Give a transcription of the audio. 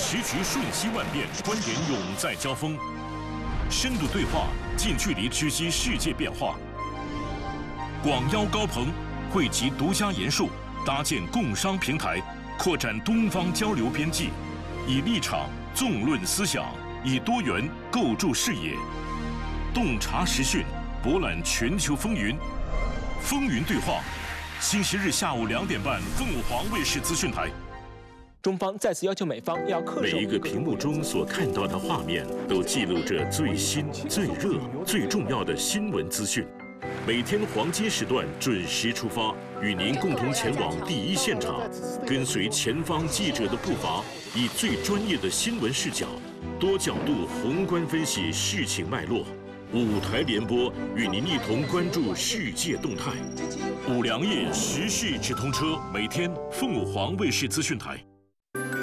时局瞬息万变，观点永在交锋，深度对话，近距离知悉世界变化。广邀高朋，汇集独家研述，搭建共商平台，扩展东方交流边际，以立场纵论思想，以多元构筑视野，洞察时讯，博览全球风云。风云对话，星期日下午2点半，凤凰卫视资讯台。 中方再次要求美方要恪守。 每一个屏幕中所看到的画面，都记录着最新、最热、最重要的新闻资讯。每天黄金时段准时出发，与您共同前往第一现场，跟随前方记者的步伐，以最专业的新闻视角，多角度宏观分析事情脉络。5台联播，与您一同关注世界动态。5粮液时事直通车，每天凤凰卫视资讯台。